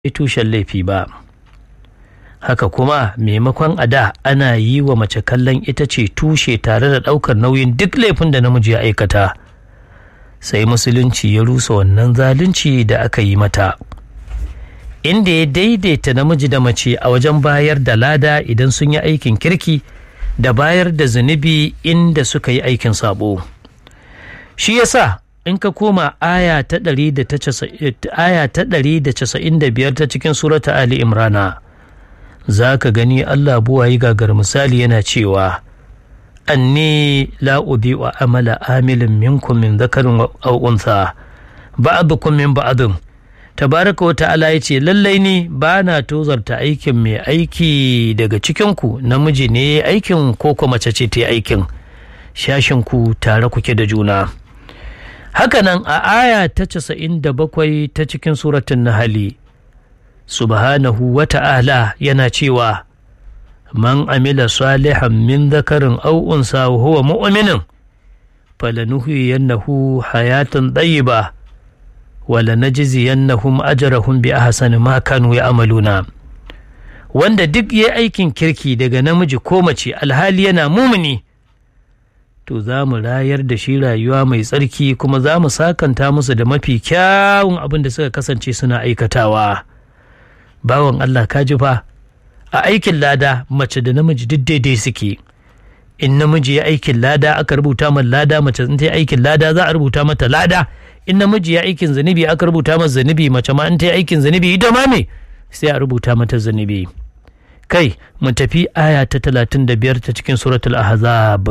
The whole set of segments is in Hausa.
tushen laifi ba. Haka kuma maimakon a da ana yi wa mace kallon ita ce tushe tare da ɗaukar nauyin duk laifin da namiji ya aikata, sai musulunci ya rusa wannan zalunci da aka yi mata, inda ya daidaita namiji da mace a wajen bayar da lada idan sun yi aikin kirki da bayar da zunubi inda suka yi aikin sabo. Shi yasa in ka koma aya ta 195 ta cikin surata Ali Imrana, za ka gani Allah buwayi gagar misali yana cewa anni la udi'u amala amilin minkum min dhakarin aw untha ba'dukum min ba'din. Tabaraka wa ta'ala yace lallai ni ba na tozarta aikin mai aiki daga cikinku, namiji ne aikin ko kuma mace ce ta aikin, shashinku tare kuke da juna. Hakanan a aya ta 97 ta cikin suratun Nahali, subhanahu wa ta'ala yana cewa man amila salihan min dhakarin aw unsa wa huwa mu'minun falanuhyiyannahu hayatan tayyiba wala najziyannahum ajrahum bi ahsani ma kanu ya'maluna. Wanda duk yayi aikin kirki daga namiji ko mace alhali yana mumini, to za mu rayar da shi rayuwa mai tsarki kuma za mu sakanta musu da mafi kyawun abin da suka kasance suna aikatawa. Bawan Allah ka ji fa, a aikin lada mace da namiji duk daidai suke. In namiji ya aikin lada aka rubuta mata lada, mace in ta yi aikin lada za a rubuta mata lada. In namiji ya aikin zunubi aka rubuta mata zunubi, mace ma in ta yi aikin zunubi ita ma me sai a rubuta mata zunubi. Kai mu tafi aya ta 35 ta cikin suratul Ahzab.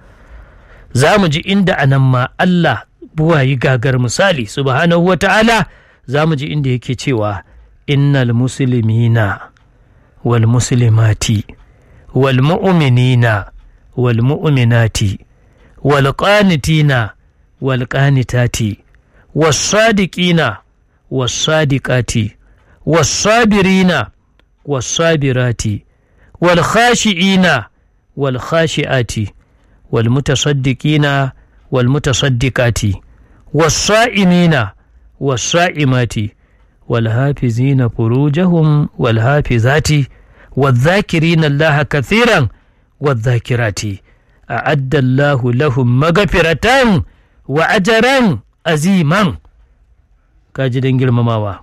Za mu ji inda anan ma Allah buwayi gagar misali subhanahu wa ta'ala, za mu ji inda yake cewa innal muslimina wal muslimati wal mu'minina wal mu'minati wal qanitina wal qanitati was sadiqina was sadiqati was sabirina was sabirati wal khashiina wal khashiati wal mutasaddiqina wal mutasaddiqati was sa'imina was sa'imati والحافظين فروجهم والحافظات والذاكرين الله كثيرا والذاكرات أعد الله لهم مغفرة وأجرا عظيما. كاجدين girmamawa.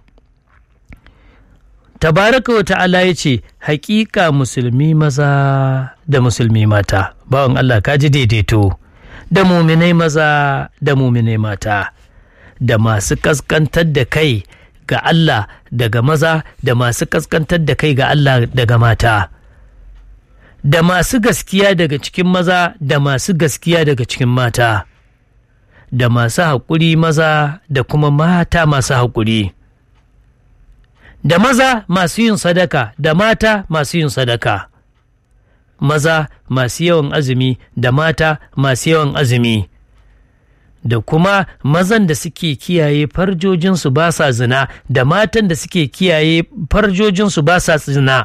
Tabaraka wa ta'ala yace hakika musulmi maza da musulmi mata, bawan Allah kaji daidaito, da muminai maza da muminai mata, da masu kaskantar da kai ga Allah daga maza da masu kaskantar da kai ga Allah daga mata, da masu gaskiya daga cikin maza da masu gaskiya daga cikin mata, da masu haƙuri maza da kuma mata masu haƙuri, da maza masu yin sadaka da mata masu yin sadaka, maza masu yawan azumi da mata masu yawan azumi, da kuma mazan da suke kiyaye farjojinsu ba sa zina da matan da suke kiyaye farjojinsu ba sa zina,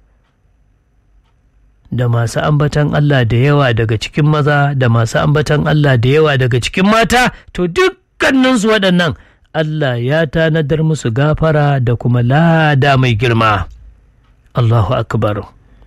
da masu ambatan Allah da yawa daga cikin maza da masu ambatan Allah da yawa daga cikin mata, to dukkaninsu waɗannan Allah ya tanadar musu gafara da kuma lada mai girma. Allahu akbar.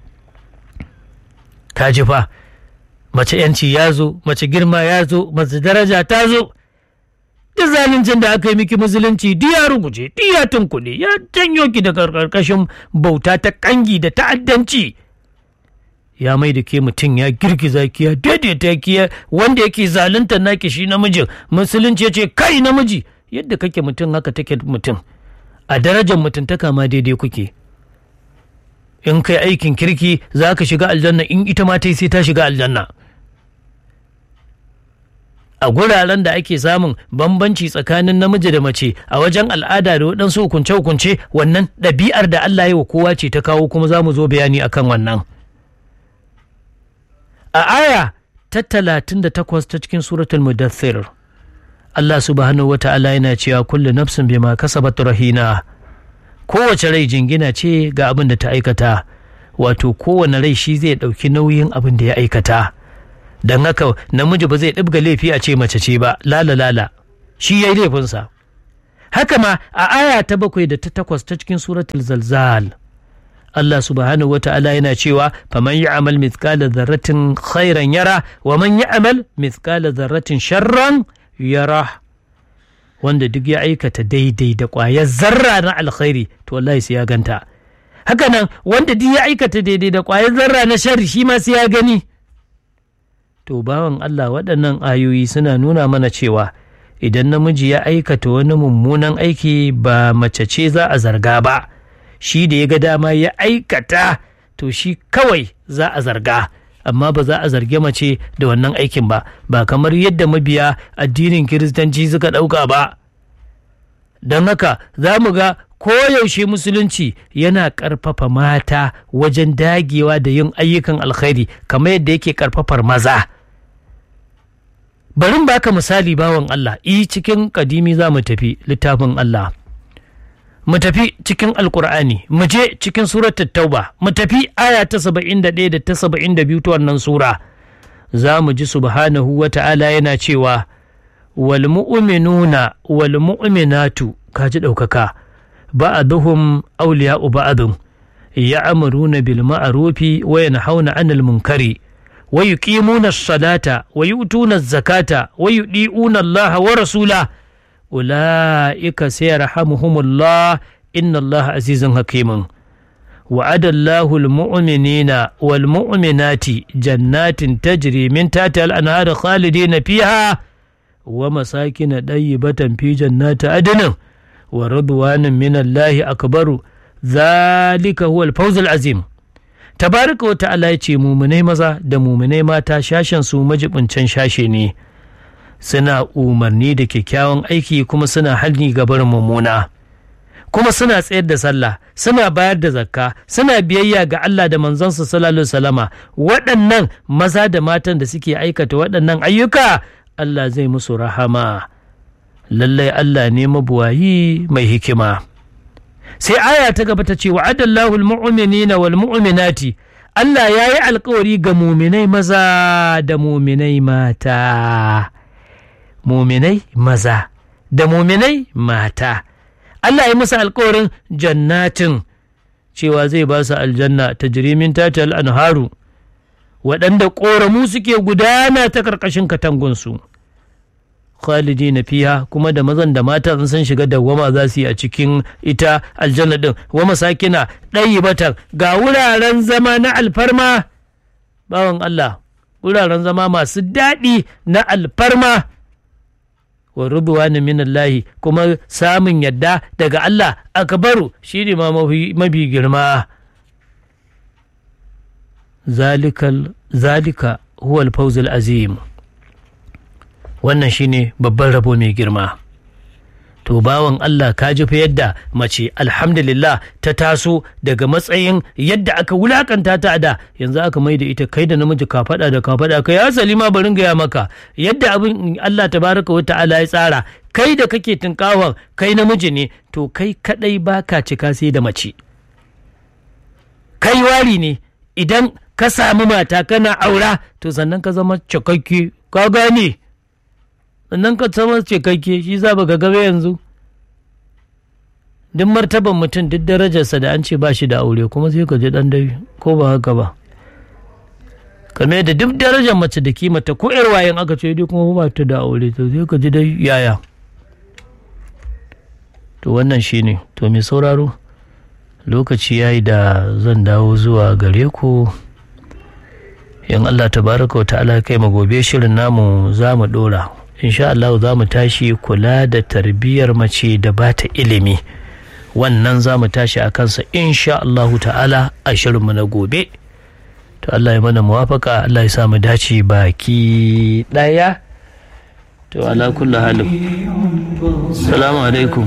Ka ji fa, mace yanci ya zo, mace girma ya zo, mace daraja ta zo. Duk zaluncin da aka yi miki musulunci duk ya ruguje, duk ya tunkuɗe, ya janyo ki daga ƙarƙashin bauta ta ƙangi da ta'addanci. Ya mai da ke mutum, ya girgiza ki, ya daidaita ki, wanda yake zalunta naki shi namijin. Musulunci ya ce kai namiji, yadda kake mutum haka take mutum. A darajar mutuntaka ma daidai kuke. In kai aikin kirki za ka shiga aljanna, in ita ma sai ta shiga aljanna. A guraren da ake samun bambanci tsakanin namiji da mace a wajen al'ada da waɗansu hukunce-hukunce, wannan ɗabi'ar da Allah ya wa kowa ce ta kawo, kuma za mu zo bayani akan wannan. A aya ta 38 ta cikin suratul Mudaththir, Allah subhanahu wa ta'ala yana cewa kullu nafsin bima kasabat rahina. Kowace rai jingina ce ga abin da ta aikata, wato kowane rai shi zai ɗauki nauyin abin da ya aikata. Don haka namiji ba zai ɗibga laifi a ce mace ce ba, lala shi ya yi laifinsa. haka ma a aya ta 7 da ta 8 ta cikin suratul zalzal Allah subhanahu wata'ala yana cewa faman ya'mal mithqala dharratin khairan yara wa man ya'mal mithqala dharratin sharran yara. Wanda duk ya aikata daidai da ƙwayar zarra na alkhairi to wallahi sai ya ganta. Haka nan wanda duk ya aikata daidai da ƙwayar zarra na sharri shi ma sai ya gani. To bawan Allah, waɗannan ayoyi suna nuna mana cewa idan namiji ya aikata wani mummunan aiki ba mace ce za a zarga ba. Shi da ya ga dama ya aikata to shi kawai za a zarga, amma ba za a zarge mace da wannan aikin ba kamar yadda mabiya addinin kiristanci suka ɗauka ba. Don haka za mu ga koyaushe musulunci yana ƙarfafa mata wajen dagewa da yin ayyukan alkhairi kamar yadda yake ƙarfafar maza. Barin baka misali bawan Allah, cikin kadimi za mu tafi littafin Allah. Mu tafi cikin alkur'ani, mu je cikin suratul tauba, mu tafi aya ta 71 da ta 72 ta wannan sura. Za mu ji subhanahu wa ta'ala yana cewa wal mu'minuna wal mu'minatu, kaji ɗaukaka, ba'aduhum awliya'u ba'adun ya'muruna bil ma'rufi wa yanhauna 'anil munkari wa yuqimuna as-salata wa yu'tuna az-zakata wa yudi'una Allah wa rasulahu ula'ika sayarhamuhumullah inna Allah azizun hakimun. وعد الله المؤمنين والمؤمنات جنات تجري من تحتها الأنهار خالدين فيها ومساكن طيبة في جنات عدن ورضوان من الله أكبر ذلك هو الفوز العظيم. تبارك وتعالى يتي مؤمني maza da mu'minai mata shashin su majibincin shashe ne, suna umarni da kyakkyawan aiki kuma suna hani ga barin mummuna, kuma suna tsayar da sallah, suna bayar da zakka, suna biyayya ga Allah da manzansa sallallahu alaihi wasallama. Waɗannan maza da matan da suke aikata waɗannan ayyuka Allah zai musu rahama. Lallai Allah ne mabuwayi mai hikima. Sai aya ta gaba ta ce wa'adallahu almu'minina wal mu'minati, Allah ya yi alkawari ga muminai maza da muminai mata. Muminai maza da muminai mata, Allah ya musu alkawarin jannatin, cewa zai ba su aljanna ta jirimin tatal anharu, waɗanda ƙoramu suke gudana ta ƙarƙashin katangunsu, khalidina fiha, kuma da mazan da mata sun shiga dawwama za su yi a cikin ita aljanna ɗin. Wa masakina ɗayyibatan, ga wuraren zama na alfarma, bawan Allah, wuraren zama masu daɗi na alfarma. Wa ridwanu minallahi, kuma samun yadda daga Allah akbaru, shine ma mafi girma. zalika huwa al-fawzul azim, wannan shine babban rabo mai girma. To bawan Allah, ka ji fa yadda mace alhamdulillah ta taso daga matsayin yadda aka wulakanta ta da, yanzu aka mai da ita kai da namiji ka faɗa da ka faɗa. Kai ya Salima, barin gaya maka yadda abin Allah tabaraka wa ta'ala ya tsara. Kai da kake tunkawan kai namiji ne, to kai kadai baka cika sai da mace. Kai wari ne, idan ka samu mata kana aura to sannan ka zama cikakke, ka gane, sannan ka zama cikakke. Shi za baka gaba yanzu duk martaban mutum, duk darajarsa, da an ce ba shi da aure kuma sai ka ji dan dai, ko ba haka ba? Kame da duk darajar mace da kimata, ko yar wayan aka ce dai kuma ba ta da aure, to sai ka ji dai yaya. To wannan shine. To mai sauraro, lokaci yayi da zan dawo zuwa gare ku. In Allah tabaraka wa ta'ala kai mu gobe, shirin namu za mu dora insha Allah. za mu tashi kula da tarbiyyar mace da ba ta ilimi, wannan za mu tashi a kansa insha Allah ta'ala a shirinmu na gobe. To Allah ya mana muwafaka, Allah ya sa mu dace baki daya. To ala kulli halin, assalamu alaikum.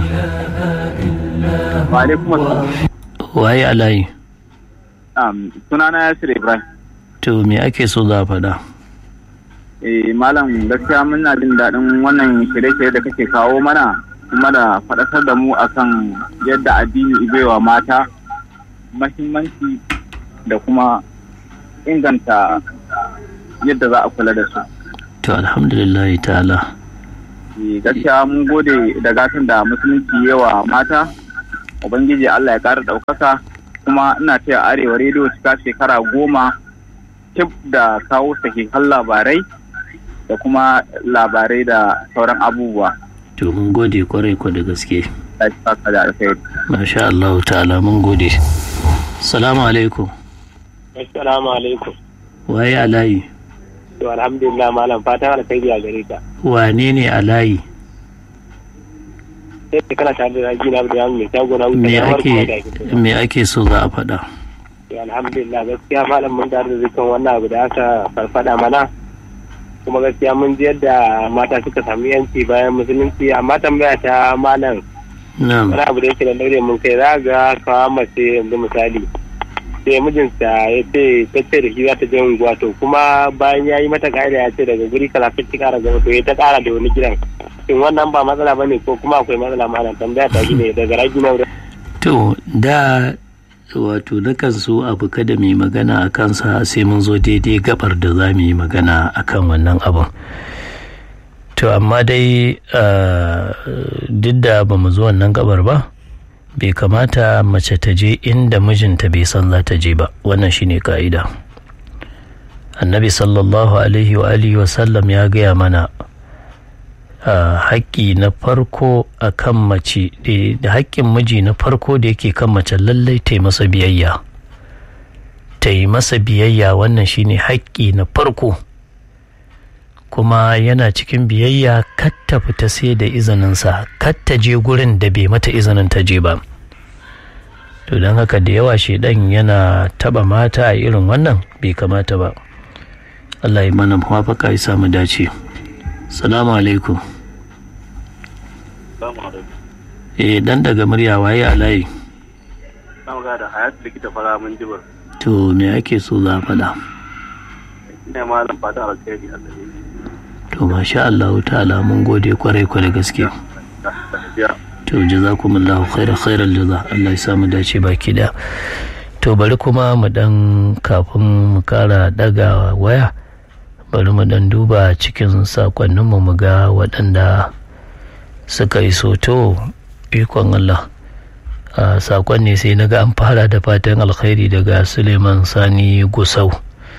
Wa alaikum assalam. Waye alayi? Sunana Yasir Ibrahim. To me ake so za a faɗa? Malam, gaskiya muna jin daɗin wannan shirye-shirye da kake kawo mana, kuma da faɗakar da mu akan yadda addini ibaiwa mata mahimmanci da kuma inganta yadda za a kula da su. To alhamdulillah ta'ala, gaskiya mun gode da gatan da musulunci yawa mata, ubangiji Allah ya ƙara ɗaukaka. Kuma ina taya Arewa rediyo cika shekara 10 tip da kawo sahihan labarai da kuma labarai da sauran abubuwa. To mun gode kwarai da gaske. Masha Allah ta'ala mun gode. Assalamu alaikum. Assalamu alaikum. Waye alayi? To alhamdulillah malam, fatan alkhairi a gare ka. Wane ne alayi? Sai kana tare da gina da mai shago na wuta. Me ake so za a faɗa? To alhamdulillah gaskiya malam mun da zikan wannan abu da aka farfada mana. Kuma gaskiya mun ji yadda mata suka samu yanci bayan musulunci, amma tambaya ta malam. Wani abu da yake da daure mun kai za ga kawo mace yanzu misali. Sai mijinta ya ce ta ce da shi za ta je unguwa, to kuma bayan ya yi mata ƙa'ida ya ce daga guri kaza ta ƙara gaba, to ya ta ƙara da wani gidan. Shin wannan ba matsala ba ne ko kuma akwai matsala malam? Tambaya ta shi ne daga ragi na wurin. To da wato nakan so abu kada mu yi magana a kansa sai mun zo daidai gabar da za mu yi magana a kan wannan abun. To amma dai duk da ba mu zo wannan gabar ba, bai kamata mace ta je inda mijinta bai san za ta je ba. Wannan shine ka'ida. Annabi sallallahu alaihi wa alihi wa sallam ya gaya mana haƙƙi na farko a kan mace da haƙƙin miji na farko da yake kan mace lallai ta yi masa biyayya. Ta yi masa biyayya, wannan shine haƙƙi na farko. Kuma yana cikin biyayya kar ta fita sai da izininsa, kar ta je gurin da bai mata izinin ta je ba. To don haka da yawa shedan yana taba mata a irin wannan, bai kamata ba. Allah ya mana muwafaka ya samu dace. Salamu alaikum. Dan daga murya waye alayi? Da hayat likita fara mun jibar. To me ake so za faɗa? Ina malam fata alkhairi Allah. To masha Allah ta'ala mun gode kwarai gaske. To jazakumullahu khairal jaza. Allah ya samu dace baki da. To bari kuma mu dan kafin mu kara daga waya, bari mu dan duba cikin sakonnin mu ga waɗanda suka yi soto. Ikon Allah, sakon ne sai naga an fara da fatan alkhairi daga Suleiman Sani Gusau.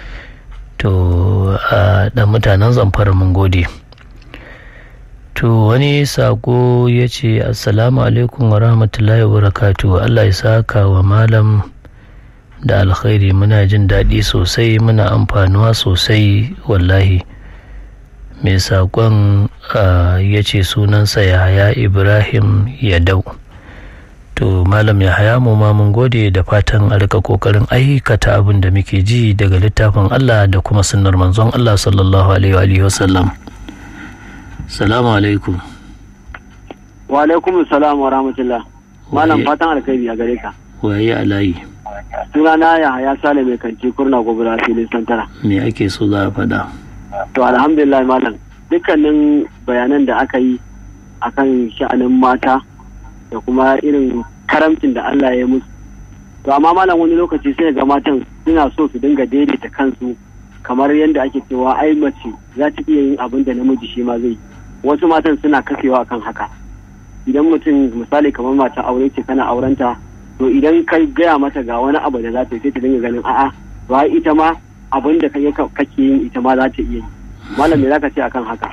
To da mutanen Zamfara mun gode. To wani sako ya ce assalamu alaikum wa rahmatullahi wa barakatuhu. Allah ya saka wa malam da alkhairi, muna jin daɗi sosai, muna amfanuwa sosai wallahi. Mai saƙon ya ce sunansa Yahaya Ibrahim Yadau. To malam Yahaya, mu ma mun gode da fatan a rika kokarin aikata abin da muke ji daga littafin Allah da kuma sunnar manzon Allah sallallahu alaihi wa sallam. Salamu alaikum. Wa alaikum salam wa rahmatullah. Malam fatan alkhairi a gare ka. Waye alayi? Sunana Yahaya Sale mai kanti Kurna Gobara filin Santara. Me ake so za a faɗa? To alhamdulillah malam, dukkanin bayanan da aka yi akan sha'anin mata da kuma irin karamcin da Allah ya musu. To amma malam wani lokaci sai ga matan suna so su dinga daidaita kansu, kamar yadda ake cewa ai mace za ta iya yin abin da namiji shi ma zai yi. Wasu matan suna kafewa kan haka. Idan mutum misali kamar mata aure ce kana aurenta, to idan ka gaya mata ga wani abu da za ta yi sai ta dinga ganin a'a ba ita ma abin da kake yin ita ma za ta iya yi. Malam me zaka ce akan haka?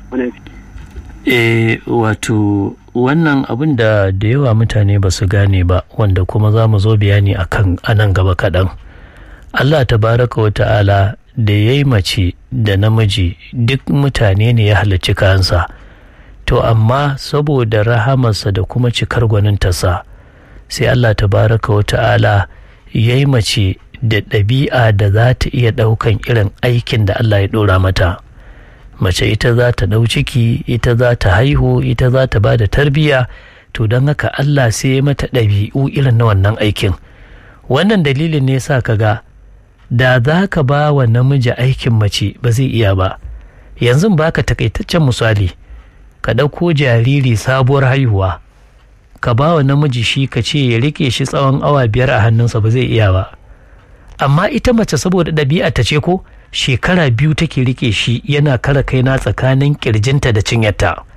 Wato wannan abin da yawa mutane ba su gane ba, wanda kuma za mu zo bayani akan anan gaba kaɗan. Allah tabaraka wa ta'ala da ya yi mace da namiji duk mutane ne ya halarci kansa. To amma saboda rahamarsa da kuma cikar gwanintarsa, sai Allah tabaraka wa ta'ala ya yi mace da ɗabi'a da za ta iya ɗaukan irin aikin da Allah ya ɗora mata. Mace ita za ta ɗau ciki, ita za ta haihu, ita za ta ba da tarbiyya. To don haka Allah sai ya mata ɗabi'u irin na wannan aikin. Wannan dalilin ne sa ka ga da za ka ba wa namiji aikin mace ba zai iya ba. Yanzu ba ka takaitaccen misali, ka ɗauko jariri sabuwar haihuwa, ka ba wa namiji shi ka ce ya rike shi tsawon awa 5 a hannunsa, ba zai iya ba. Amma ita mace saboda ɗabi'a ta ce ko shekara 2 take rike shi yana kara kaina tsakanin kirjinta da cinyarta.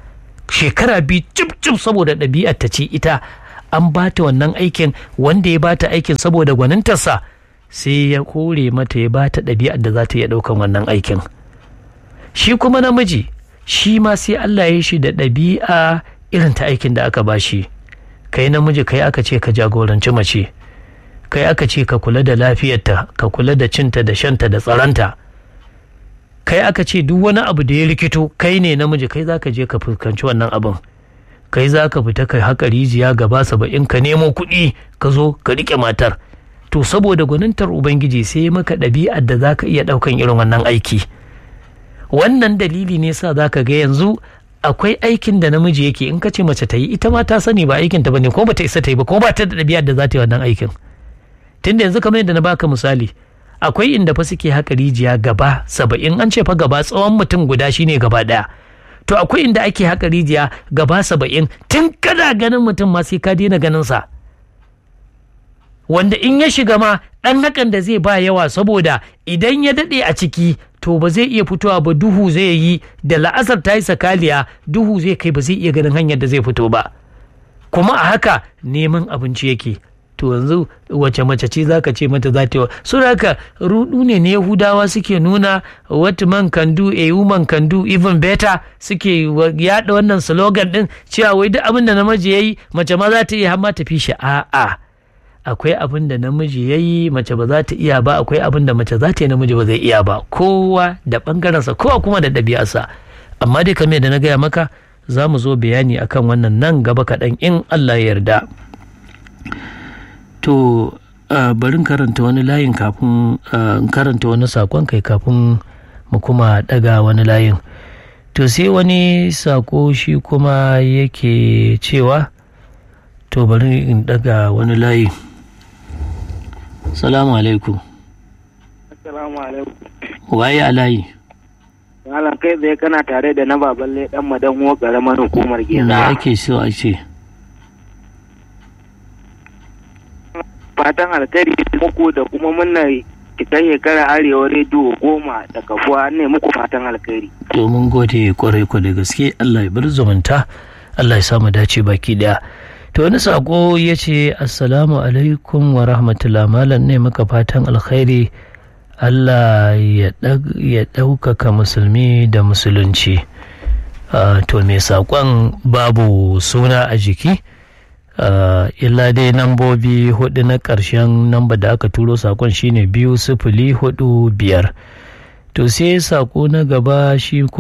shekara 2 cip saboda ɗabi'ar ta ce ita an ba ta wannan aikin, wanda ya ba ta aikin saboda gwanintarsa sai ya kore mata ya ba ta ɗabi'ar da za ta iya ɗaukan wannan aikin. Shi kuma namiji shi ma sai Allah ya shi da ɗabi'a irin ta aikin da aka ba shi. Kai namiji kai aka ce ka jagoranci mace, kai aka ce ka kula da lafiyarta, ka kula da cinta da shanta da tsaranta, kai aka ce duk wani abu da ya rikito kai ne namiji, kai za ka je ka fuskanci wannan abin, kai za ka fita kai haƙa rijiya gaba 70 ka nemo kuɗi ka zo ka riƙe matar. To saboda gwanintar Ubangiji sai maka ɗabi'ar da za ka iya ɗaukan irin wannan aiki. Wannan dalili ne sa za ka ga yanzu akwai aikin da namiji yake in ka ce mace ta yi ita ma ta sani ba aikin ta bane, ko bata isa ta yi ba, ko ba ta da ɗabi'ar da za ta yi wannan aikin. Tunda yanzu kamar yadda na baka misali, akwai inda fa suke haƙa rijiya gaba 70, an ce fa gaba tsawon mutum guda shine gaba ɗaya. To akwai inda ake haƙa rijiya gaba 70 tun kada ganin mutum ma sai ka daina ganin sa. Wanda in ya shiga ma ɗan hakan da zai ba yawa, saboda idan ya daɗe a ciki to ba zai iya fitowa ba, duhu zai yi, da la'asar ta yi sakaliya duhu zai kai, ba zai iya ganin hanyar da zai fito ba, kuma a haka neman abinci yake. To yanzu wace mace ce za ka ce mata za ta yi? So haka rudu ne na Yahudawa suke nuna what man can do a woman can do even better, suke yaɗa wannan slogan ɗin cewa wai duk abin da namiji ya yi mace ma za ta iya, har ma ta fi shi. A'a, akwai abin da namiji ya yi mace ba za ta iya ba, akwai abin da mace za ta yi namiji ba zai iya ba, kowa da ɓangarensa, kowa kuma da ɗabi'arsa. Amma dai kamar da na gaya maka za mu zo bayani akan wannan nan gaba kaɗan in Allah ya yarda. To bari karanta wani layin kafin karanta wani sakon kai kafin mu kuma daga wani layin. To sai wani sako shi kuma yake cewa, to bari in daga wani layi. Salamu alaikum. Assalamu alaikum. Waye a layi? Malam kai zai kana tare da na baballe dan madanwo karamar hukumar Geza. Me ake so a ce? Fatan alkhairi muku da kuma muna cikin shekara Arewa rediyo 10 da kafuwa, ne muku fatan alkhairi. To mun gode kwarai da gaske, Allah ya bar zumunta, Allah ya samu dace baki daya. To wani sako ya ce assalamu alaikum wa rahmatullah, malam ne muka fatan alkhairi, Allah ya ɗaukaka musulmi da musulunci. To mai sakon babu suna a jiki, illa dai nambobi 4 na ƙarshen namba da aka turo sakon shine 2045. To sai sako na gaba shi